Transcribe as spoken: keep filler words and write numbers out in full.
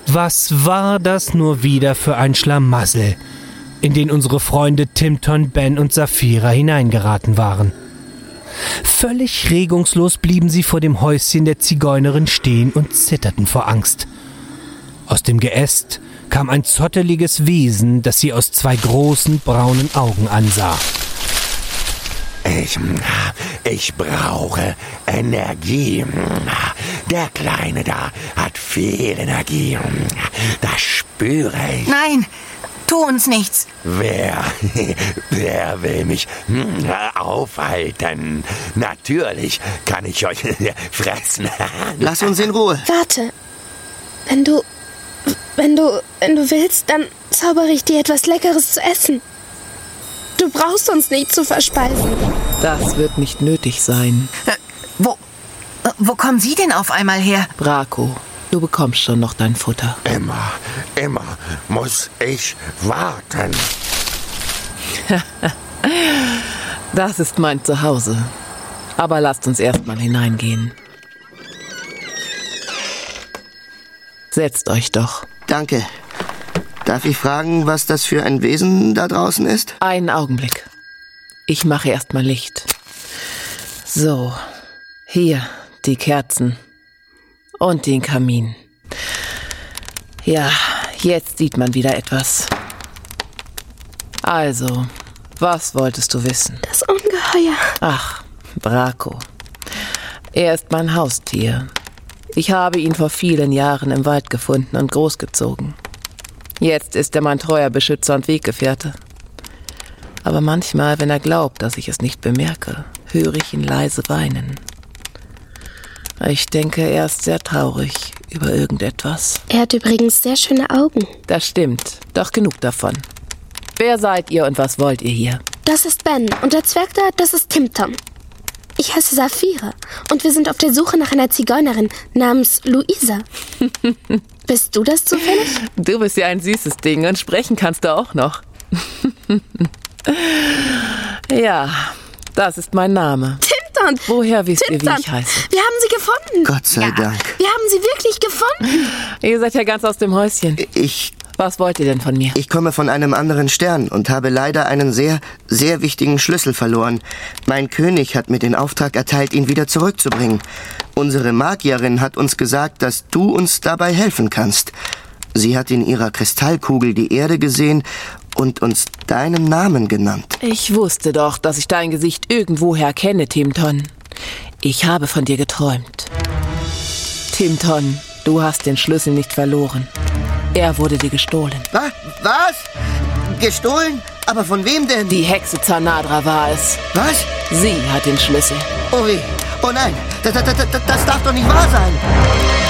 Was war das nur wieder für ein Schlamassel, in den unsere Freunde Timton, Ben und Saphira hineingeraten waren? Völlig regungslos blieben sie vor dem Häuschen der Zigeunerin stehen und zitterten vor Angst. Aus dem Geäst kam ein zotteliges Wesen, das sie aus zwei großen braunen Augen ansah. Ich, ich brauche Energie. Der Kleine da hat viel Energie. Das spüre ich. Nein, tu uns nichts. Wer, wer will mich aufhalten? Natürlich kann ich euch fressen. Lass uns in Ruhe. Warte. Wenn du, wenn du, wenn du willst, dann zaubere ich dir etwas Leckeres zu essen. Du brauchst uns nicht zu verspeisen. Das wird nicht nötig sein. Äh, wo, äh, wo kommen Sie denn auf einmal her? Braco, du bekommst schon noch dein Futter. Immer, immer muss ich warten. Das ist mein Zuhause. Aber lasst uns erstmal hineingehen. Setzt euch doch. Danke. Darf ich fragen, was das für ein Wesen da draußen ist? Einen Augenblick. Ich mache erstmal Licht. So, hier die Kerzen und den Kamin. Ja, jetzt sieht man wieder etwas. Also, was wolltest du wissen? Das Ungeheuer. Ach, Braco. Er ist mein Haustier. Ich habe ihn vor vielen Jahren im Wald gefunden und großgezogen. Jetzt ist er mein treuer Beschützer und Weggefährte. Aber manchmal, wenn er glaubt, dass ich es nicht bemerke, höre ich ihn leise weinen. Ich denke, er ist sehr traurig über irgendetwas. Er hat übrigens sehr schöne Augen. Das stimmt, doch genug davon. Wer seid ihr und was wollt ihr hier? Das ist Ben und der Zwerg da, das ist Timton. Ich heiße Saphira und wir sind auf der Suche nach einer Zigeunerin namens Luisa. Bist du das zufällig? Du bist ja ein süßes Ding und sprechen kannst du auch noch. Ja, das ist mein Name. Timton! Woher wisst Timton. ihr, wie ich heiße? Wir haben sie gefunden. Gott sei ja, Dank. Wir haben sie wirklich gefunden. Ihr seid ja ganz aus dem Häuschen. Ich... Was wollt ihr denn von mir? Ich komme von einem anderen Stern und habe leider einen sehr, sehr wichtigen Schlüssel verloren. Mein König hat mir den Auftrag erteilt, ihn wieder zurückzubringen. Unsere Magierin hat uns gesagt, dass du uns dabei helfen kannst. Sie hat in ihrer Kristallkugel die Erde gesehen und uns deinen Namen genannt. Ich wusste doch, dass ich dein Gesicht irgendwoher kenne, Timton. Ich habe von dir geträumt. Timton, du hast den Schlüssel nicht verloren. Er wurde dir gestohlen. Was? Was? Gestohlen? Aber von wem denn? Die Hexe Zanadra war es. Was? Sie hat den Schlüssel. Oh weh. Oh nein. Das, das, das, das darf doch nicht wahr sein.